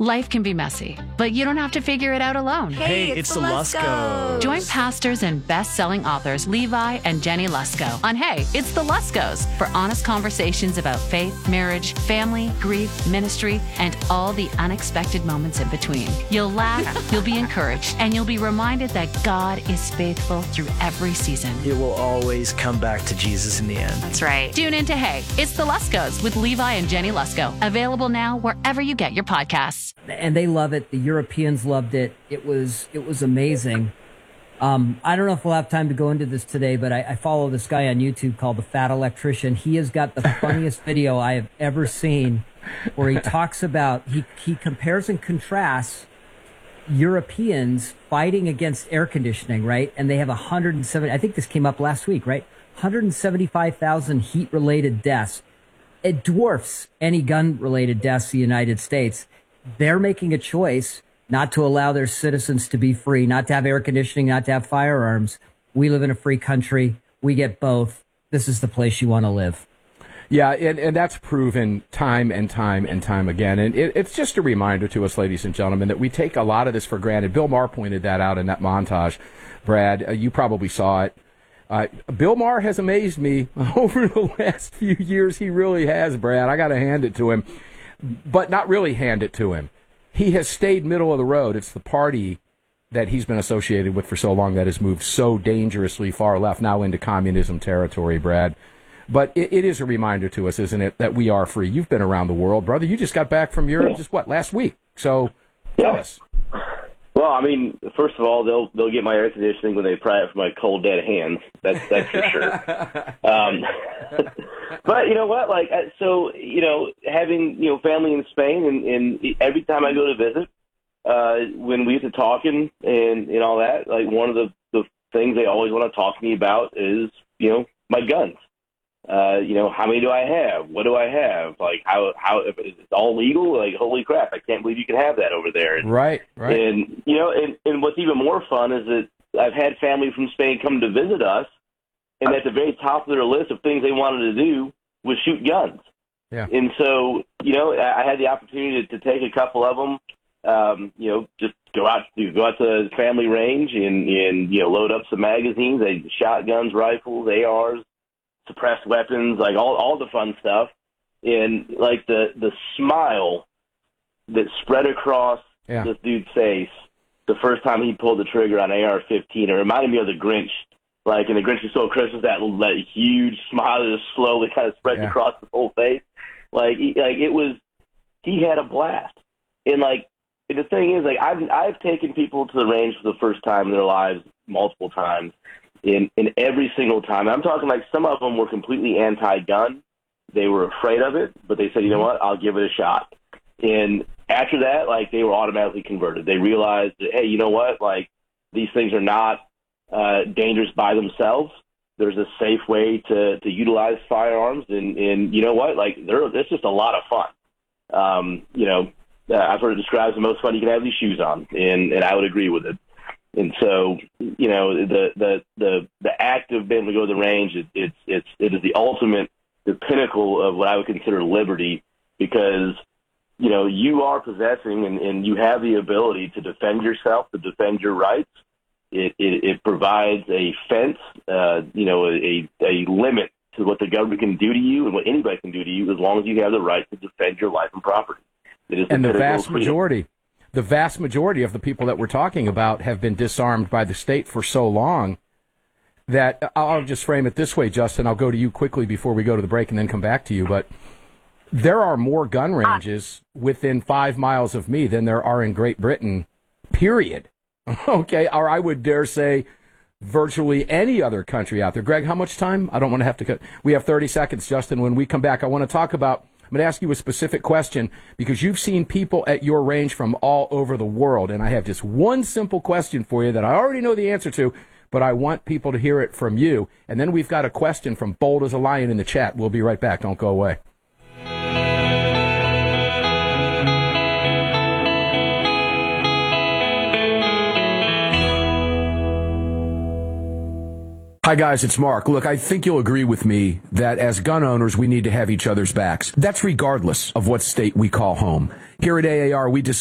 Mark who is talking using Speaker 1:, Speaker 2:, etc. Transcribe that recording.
Speaker 1: Life can be messy, but you don't have to figure it out alone.
Speaker 2: Hey, it's the Luskos.
Speaker 1: Join pastors and best-selling authors Levi and Jenny Lusko on Hey, It's the Luskos for honest conversations about faith, marriage, family, grief, ministry, and all the unexpected moments in between. You'll laugh, you'll be encouraged, and you'll be reminded that God is faithful through every season.
Speaker 2: It will always come back to Jesus in the end.
Speaker 1: That's right. Tune in to Hey, It's the Luskos with Levi and Jenny Lusko. Available now wherever you get your podcasts.
Speaker 3: And they love it. The Europeans loved it. It was amazing. I don't know if we'll have time to go into this today, but I follow this guy on YouTube called The Fat Electrician. He has got the funniest video I have ever seen, where he talks about, he compares and contrasts Europeans fighting against air conditioning, right? And they have 170, I think this came up last week, right? 175,000 heat-related deaths. It dwarfs any gun-related deaths in the United States. They're making a choice not to allow their citizens to be free, not to have air conditioning, not to have firearms. We live in a free country. We get both. This is the place you want to live.
Speaker 4: Yeah, and that's proven time and time and time again. And it's just a reminder to us, ladies and gentlemen, that we take a lot of this for granted. Bill Maher pointed that out in that montage. Brad, you probably saw it. Bill Maher has amazed me over the last few years. He really has, Brad. I got to hand it to him. But not really hand it to him. He has stayed middle of the road. It's the party that he's been associated with for so long that has moved so dangerously far left, now into communism territory, Brad. But it is a reminder to us, isn't it, that we are free. You've been around the world, brother. You just got back from Europe last week. So, tell us.
Speaker 5: Well, I mean, first of all, they'll get my air conditioning when they pry it from my cold, dead hands. That's for sure. But you know what? Like, so having family in Spain, and every time I go to visit, when we get to talking and all that, like one of the things they always want to talk to me about is my guns. How many do I have? What do I have? Like, how if it's all legal? Like, holy crap, I can't believe you can have that over there.
Speaker 4: Right.
Speaker 5: And, and what's even more fun is that I've had family from Spain come to visit us, and at the very top of their list of things they wanted to do was shoot guns.
Speaker 4: Yeah.
Speaker 5: And so, I had the opportunity to take a couple of them, just go out to the family range and load up some magazines, shotguns, rifles, ARs, suppressed weapons, like all the fun stuff. And like the smile that spread across this dude's face the first time he pulled the trigger on AR-15, it reminded me of the Grinch. Like in the Grinch Who Stole Christmas, that huge smile that just slowly kind of spreads across the whole face. He had a blast. And the thing is, I've taken people to the range for the first time in their lives multiple times. In every single time. I'm talking some of them were completely anti-gun. They were afraid of it, but they said, you know what, I'll give it a shot. And after that, they were automatically converted. They realized that, hey, you know what, these things are not dangerous by themselves. There's a safe way to utilize firearms, and you know what, it's just a lot of fun. I've heard it described as the most fun you can have these shoes on, and I would agree with it. And so, the act of being able to go to the range, it is the ultimate, the pinnacle of what I would consider liberty, because, you are possessing and you have the ability to defend yourself, to defend your rights. It provides a fence, a limit to what the government can do to you and what anybody can do to you, as long as you have the right to defend your life and property. It is
Speaker 4: and the vast majority. The vast majority of the people that we're talking about have been disarmed by the state for so long that I'll just frame it this way, Justin. I'll go to you quickly before we go to the break and then come back to you. But there are more gun ranges within 5 miles of me than there are in Great Britain, period. Okay, or I would dare say virtually any other country out there. Greg, how much time? I don't want to have to cut. We have 30 seconds, Justin. When we come back, I want to talk about, I'm going to ask you a specific question, because you've seen people at your range from all over the world, and I have just one simple question for you that I already know the answer to, but I want people to hear it from you. And then we've got a question from Bold as a Lion in the chat. We'll be right back. Don't go away. Hi, guys, it's Mark. Look, I think you'll agree with me that as gun owners, we need to have each other's backs. That's regardless of what state we call home. Here at AAR, we